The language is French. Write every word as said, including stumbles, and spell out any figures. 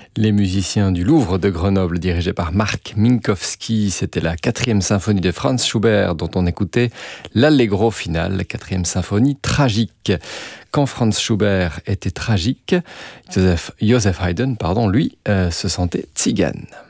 Les musiciens du Louvre de Grenoble, dirigés par Marc Minkowski. C'était la quatrième symphonie de Franz Schubert, dont on écoutait l'allegro final, la quatrième symphonie tragique. Quand Franz Schubert était tragique, Joseph, Joseph Haydn, pardon, lui, euh, se sentait tzigane.